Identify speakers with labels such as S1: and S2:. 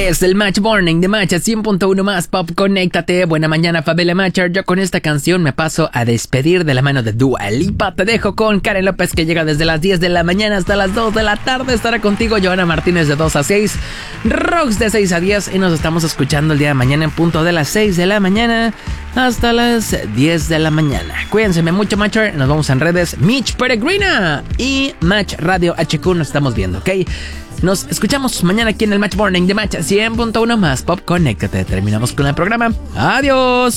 S1: Es el Match Morning de Match 100.1 más Pop. Conéctate. Buena mañana, familia Matcher. Yo con esta canción me paso a despedir de la mano de Dua Lipa. Te dejo con Karen López, que llega desde las 10 de la mañana hasta las 2 de la tarde. Estará contigo Joana Martínez de 2 a 6, Rox de 6 a 10 y nos estamos escuchando el día de mañana en punto de las 6 de la mañana hasta las 10 de la mañana. Cuídense mucho, Matcher. Nos vemos en redes. Mitch Peregrina y Match Radio HQ. Nos estamos viendo, ¿ok? Nos escuchamos mañana aquí en el Match Morning de Match 100.1 más Pop. Conéctate. Terminamos con el programa. Adiós.